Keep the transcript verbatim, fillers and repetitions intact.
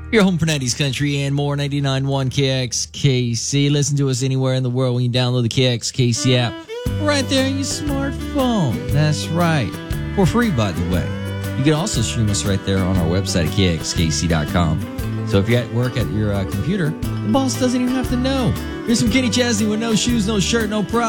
Your home for nineties country and more, ninety-nine point one K X K C. Listen to us anywhere in the world when you download the K X K C app. Right there on your smartphone. That's right. For free, by the way. You can also stream us right there on our website at K X K C dot com. So if you're at work at your uh, computer, the boss doesn't even have to know. Here's some Kenny Chesney with no shoes, no shirt, no problem.